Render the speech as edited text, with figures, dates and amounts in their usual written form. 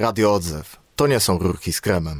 Radio Odzew. To nie są rurki z kremem.